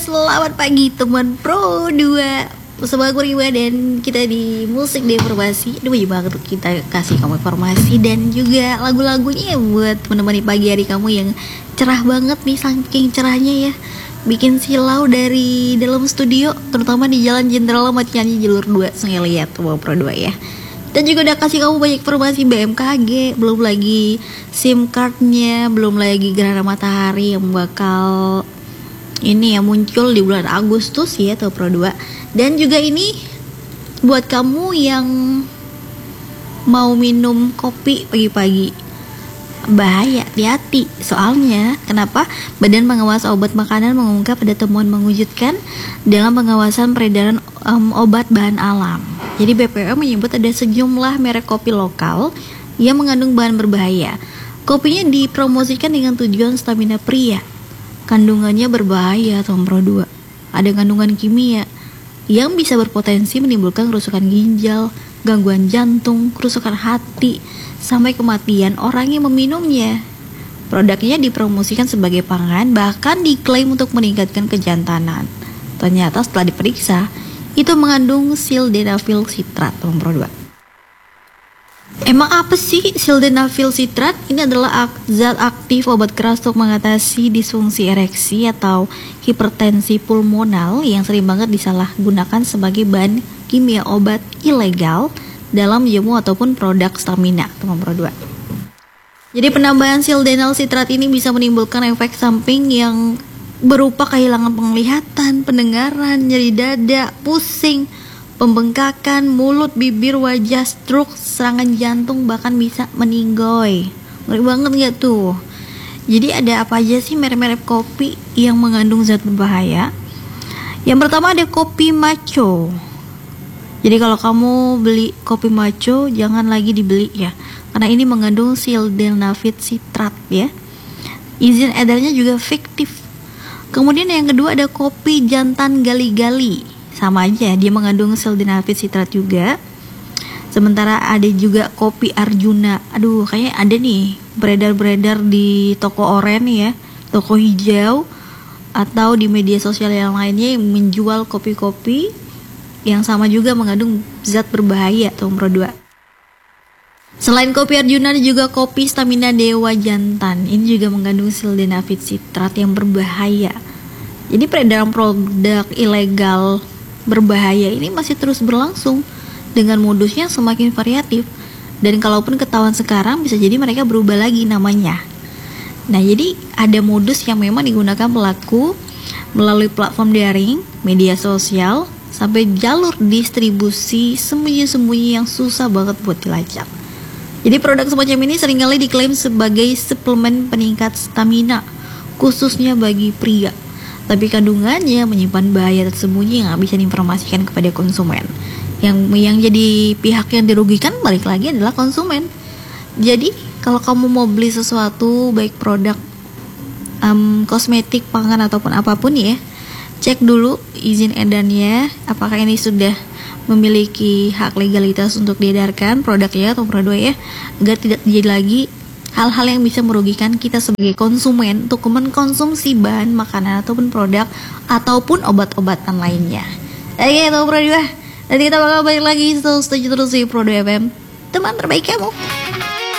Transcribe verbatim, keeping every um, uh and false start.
Selamat pagi teman Pro dua bersama aku Riwa dan kita di Musik dan Informasi. Aduh banyak banget kita kasih kamu informasi dan juga lagu-lagunya buat menemani pagi hari kamu yang cerah banget nih, saking cerahnya ya. Bikin silau dari dalam studio, terutama di Jalan Jenderal Ahmad Yani jalur dua, saya lihat teman Pro dua ya. Dan juga udah kasih kamu banyak informasi B M K G, belum lagi SIM cardnya, belum lagi gerhana matahari yang bakal ini ya muncul di bulan Agustus ya tuh Pro dua. Dan juga ini buat kamu yang mau minum kopi pagi-pagi, bahaya, hati-hati. Soalnya kenapa? Badan Pengawas Obat Makanan mengungkap ada temuan mengejutkan dalam pengawasan peredaran um, obat bahan alam. Jadi B P O M menyebut ada sejumlah merek kopi lokal yang mengandung bahan berbahaya. Kopinya dipromosikan dengan tujuan stamina pria. Kandungannya berbahaya teman Pro dua. Ada kandungan kimia yang bisa berpotensi menimbulkan kerusakan ginjal, gangguan jantung, kerusakan hati, sampai kematian orang yang meminumnya. Produknya dipromosikan sebagai pangan, bahkan diklaim untuk meningkatkan kejantanan. Ternyata setelah diperiksa, itu mengandung sildenafil sitrat teman Pro dua. Emang apa sih sildenafil sitrat? Ini adalah ak- zat aktif obat keras untuk mengatasi disfungsi ereksi atau hipertensi pulmonal yang sering banget disalahgunakan sebagai bahan kimia obat ilegal dalam jamu ataupun produk stamina, teman Pro dua. Jadi penambahan sildenafil sitrat ini bisa menimbulkan efek samping yang berupa kehilangan penglihatan, pendengaran, nyeri dada, pusing, pembengkakan mulut, bibir, wajah, stroke, serangan jantung, bahkan bisa meninggoy. Ngeri banget gak tuh? Jadi ada apa aja sih merek-merek kopi yang mengandung zat berbahaya? Yang pertama ada kopi macho. Jadi kalau kamu beli kopi macho jangan lagi dibeli ya, karena ini mengandung sildenafil sitrat ya. Izin edarnya juga fiktif. Kemudian yang kedua ada kopi jantan gali-gali. Sama aja, dia mengandung sildenafil sitrat juga. Sementara ada juga kopi Arjuna. Aduh, kayaknya ada nih beredar-beredar di toko oranye ya, toko hijau, atau di media sosial yang lainnya yang menjual kopi-kopi yang sama juga mengandung zat berbahaya tuh Pro dua. Selain kopi Arjuna ada juga kopi Stamina Dewa Jantan. Ini juga mengandung sildenafil sitrat yang berbahaya. Jadi peredaran produk ilegal berbahaya ini masih terus berlangsung dengan modusnya semakin variatif, dan kalaupun ketahuan sekarang bisa jadi mereka berubah lagi namanya. Nah, jadi ada modus yang memang digunakan pelaku melalui platform daring, media sosial, sampai jalur distribusi sembunyi-sembunyi yang susah banget buat dilacak. Jadi produk semacam ini seringkali diklaim sebagai suplemen peningkat stamina khususnya bagi pria, tapi kandungannya menyimpan bahaya tersembunyi yang gak bisa diinformasikan kepada konsumen. Yang yang jadi pihak yang dirugikan balik lagi adalah konsumen. Jadi kalau kamu mau beli sesuatu, baik produk um, kosmetik, pangan ataupun apapun ya, cek dulu izin edarnya, apakah ini sudah memiliki hak legalitas untuk diedarkan produknya atau produk ya, agar tidak terjadi lagi hal-hal yang bisa merugikan kita sebagai konsumen untuk mengkonsumsi bahan makanan ataupun produk ataupun obat-obatan lainnya. Oke, itu Pro dua. Nanti kita bakal balik lagi, so stay terus di Pro dua F M, teman terbaik kamu.